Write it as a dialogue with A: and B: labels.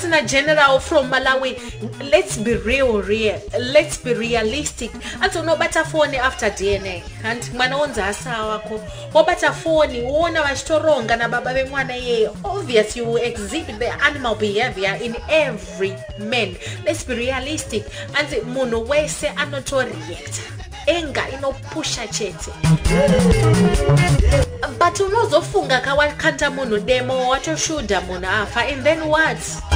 A: Katina General from Malawi, let's be real. Let's be realistic. And no better phone after DNA. And manonza asawako. Or better phone, wona washtoronga na baba mwana ye. Obvious you exhibit the animal behavior in every man. Let's be realistic. And muno wese anoto react. Enga inopusha chete. But unozofunga kawakanta muno demo wato shuda muna afa, and then what?